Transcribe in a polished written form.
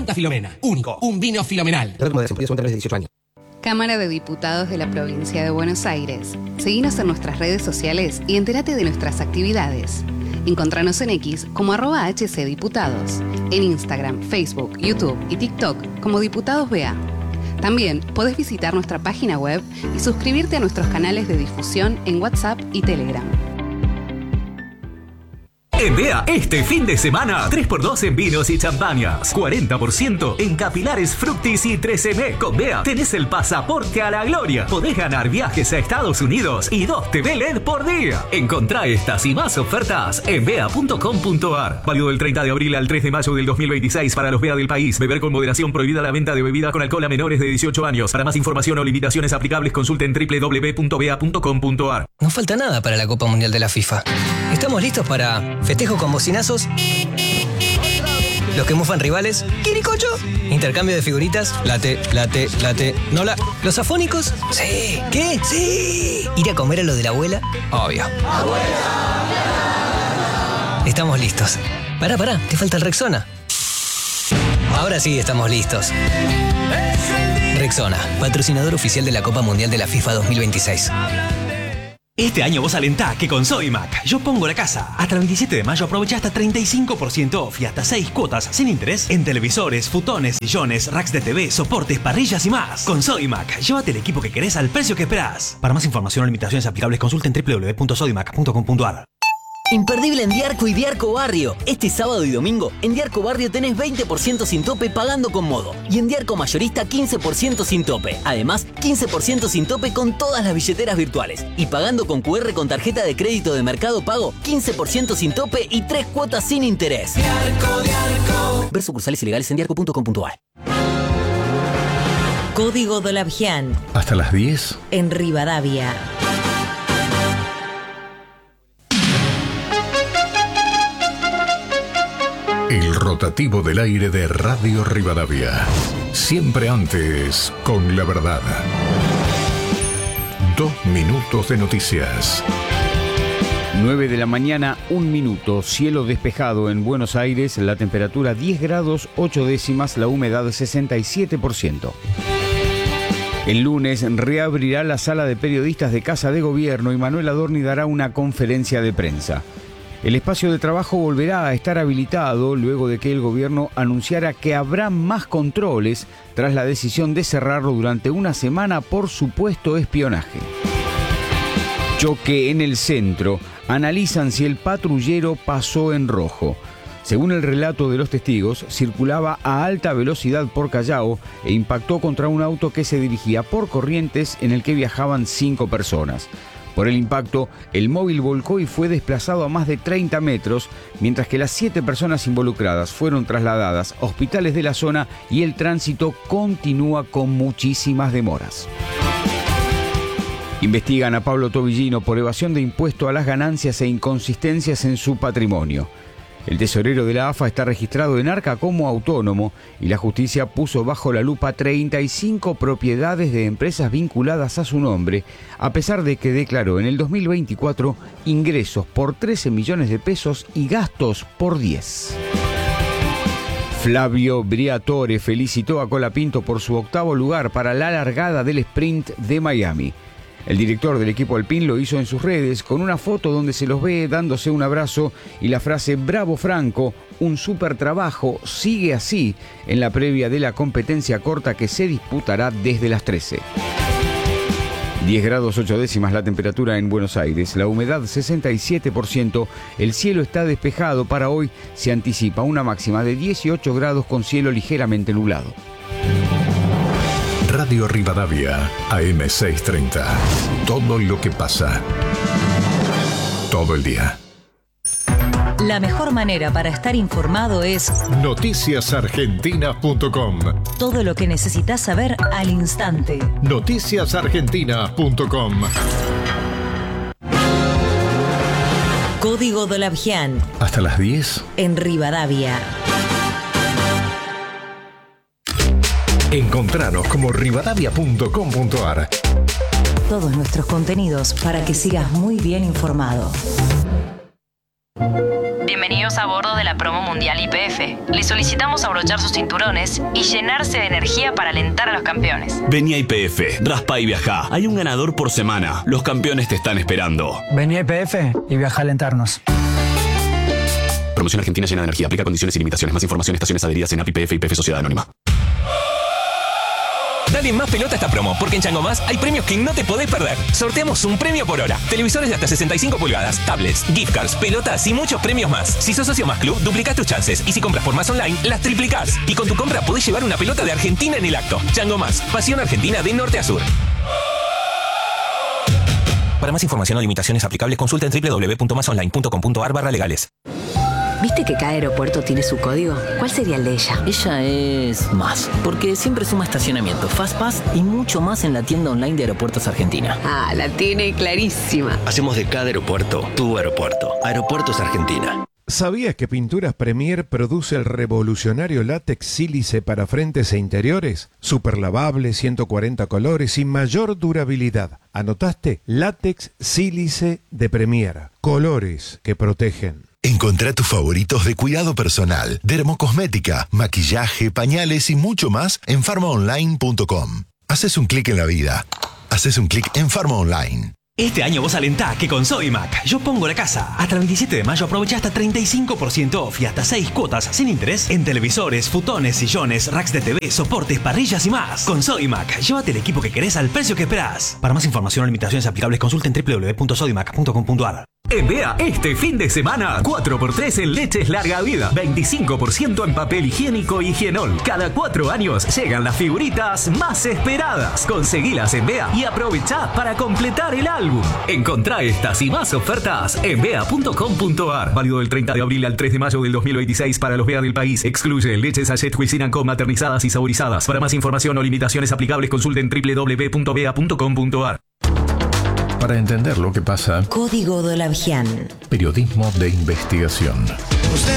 Fruta Filomena. Único. Un vino Filomenal. Cámara de Diputados de la Provincia de Buenos Aires. Seguinos en nuestras redes sociales y entérate de nuestras actividades. Encontranos en X como @HCDiputados. En Instagram, Facebook, YouTube y TikTok como Diputados BA. También podés visitar nuestra página web y suscribirte a nuestros canales de difusión en WhatsApp y Telegram. En BEA, este fin de semana, 3x2 en vinos y champañas, 40% en capilares Fructis y 13M. Con BEA tenés el pasaporte a la gloria. Podés ganar viajes a Estados Unidos y 2 TV LED por día. Encontrá estas y más ofertas en bea.com.ar. Válido del 30 de abril al 3 de mayo del 2026 para los BEA del país. Beber con moderación, prohibida la venta de bebidas con alcohol a menores de 18 años. Para más información o limitaciones aplicables, consulten www.bea.com.ar. No falta nada para la Copa Mundial de la FIFA. ¿Estamos listos para festejo con bocinazos? Los que mufan rivales, ¿quiricocho? Intercambio de figuritas, late. ¿No los afónicos? Sí. ¿Qué? Sí. ¿Ir a comer a lo de la abuela? Obvio. ¡Abuela! Estamos listos. Pará, te falta el Rexona. Ahora sí estamos listos. Rexona, patrocinador oficial de la Copa Mundial de la FIFA 2026. Este año vos alentá que con Sodimac yo pongo la casa. Hasta el 27 de mayo aprovecha hasta 35% off y hasta 6 cuotas sin interés en televisores, futones, sillones, racks de TV, soportes, parrillas y más. Con Sodimac, llévate el equipo que querés al precio que esperás. Para más información o limitaciones aplicables, consulten www.sodimac.com.ar. Imperdible en Diarco y Diarco Barrio. Este sábado y domingo, en Diarco Barrio tenés 20% sin tope pagando con Modo. Y en Diarco Mayorista 15% sin tope. Además, 15% sin tope con todas las billeteras virtuales. Y pagando con QR con tarjeta de crédito de Mercado Pago, 15% sin tope y 3 cuotas sin interés. Diarco. Ver sucursales ilegales en diarco.com.ar. Código Dolabjian. Hasta las 10. En Rivadavia. El rotativo del aire de Radio Rivadavia. Siempre antes, con la verdad. 2 minutos de noticias. 9 de la mañana, 1 minuto. Cielo despejado en Buenos Aires. La temperatura 10 grados 8 décimas. La humedad 67%. El lunes reabrirá la sala de periodistas de Casa de Gobierno y Manuel Adorni dará una conferencia de prensa. El espacio de trabajo volverá a estar habilitado luego de que el gobierno anunciara que habrá más controles tras la decisión de cerrarlo durante una semana por supuesto espionaje. Choque en el centro. Analizan si el patrullero pasó en rojo. Según el relato de los testigos, circulaba a alta velocidad por Callao e impactó contra un auto que se dirigía por Corrientes en el que viajaban 5 personas. Por el impacto, el móvil volcó y fue desplazado a más de 30 metros, mientras que las 7 personas involucradas fueron trasladadas a hospitales de la zona y el tránsito continúa con muchísimas demoras. Investigan a Pablo Tobillino por evasión de impuesto a las ganancias e inconsistencias en su patrimonio. El tesorero de la AFA está registrado en Arca como autónomo y la justicia puso bajo la lupa 35 propiedades de empresas vinculadas a su nombre, a pesar de que declaró en el 2024 ingresos por 13 millones de pesos y gastos por 10. Flavio Briatore felicitó a Colapinto por su 8º lugar para la largada del sprint de Miami. El director del equipo alpín lo hizo en sus redes con una foto donde se los ve dándose un abrazo y la frase "Bravo Franco, un súper trabajo, sigue así", en la previa de la competencia corta que se disputará desde las 13. 10 grados 8 décimas la temperatura en Buenos Aires, la humedad 67%, el cielo está despejado. Para hoy se anticipa una máxima de 18 grados con cielo ligeramente nublado. Radio Rivadavia, AM630. Todo lo que pasa. Todo el día. La mejor manera para estar informado es noticiasargentinas.com. Todo lo que necesitas saber al instante. Noticiasargentinas.com. Código Dolabjian. Hasta las 10. En Rivadavia. Encontranos como rivadavia.com.ar. Todos nuestros contenidos para que sigas muy bien informado. Bienvenidos a bordo de la la promo mundial YPF. Le solicitamos abrochar sus cinturones y llenarse de energía para alentar a los campeones. Vení a YPF, raspa y viajá. Hay un ganador por semana. Los campeones te están esperando. Vení a YPF y viajá a alentarnos. Promoción Argentina llena de energía. Aplica condiciones y limitaciones. Más información, estaciones adheridas en API, YPF y YPF Sociedad Anónima. Dale más pelota a esta promo, porque en Chango Más hay premios que no te podés perder. Sorteamos un premio por hora. Televisores de hasta 65 pulgadas, tablets, gift cards, pelotas y muchos premios más. Si sos socio Más Club, duplicás tus chances. Y si compras por Más Online, las triplicás. Y con tu compra podés llevar una pelota de Argentina en el acto. Chango Más, pasión argentina de norte a sur. Para más información o limitaciones aplicables, consulta en www.masonline.com.ar/legales. ¿Viste que cada aeropuerto tiene su código? ¿Cuál sería el de ella? Ella es más, porque siempre suma estacionamiento, FastPass y mucho más en la tienda online de Aeropuertos Argentina. Ah, la tiene clarísima. Hacemos de cada aeropuerto tu aeropuerto. Aeropuertos Argentina. ¿Sabías que Pinturas Premier produce el revolucionario látex sílice para frentes e interiores? Super lavable, 140 colores y mayor durabilidad. ¿Anotaste? Látex sílice de Premier. Colores que protegen. Encontrá tus favoritos de cuidado personal, dermocosmética, maquillaje, pañales y mucho más en farmaonline.com. Haces un clic en la vida. Haces un clic en Farma Online. Este año vos alentá que con Sodimac yo pongo la casa. Hasta el 27 de mayo aprovecha hasta 35% off y hasta 6 cuotas sin interés en televisores, futones, sillones, racks de TV, soportes, parrillas y más. Con Sodimac, llévate el equipo que querés al precio que esperás. Para más información o limitaciones aplicables, consulta en www.sodimac.com.ar. En Bea, este fin de semana, 4x3 en leches larga vida, 25% en papel higiénico y Higienol. Cada 4 años llegan las figuritas más esperadas. Conseguilas en Bea y aprovechá para completar el álbum. Encontrá estas y más ofertas en bea.com.ar. Válido del 30 de abril al 3 de mayo del 2026 para los Bea del país. Excluye leches Sachet Cuisine & Co maternizadas y saborizadas. Para más información o limitaciones aplicables, consulten www.bea.com.ar. Para entender lo que pasa, Código Dolavian. periodismo de investigación. Usted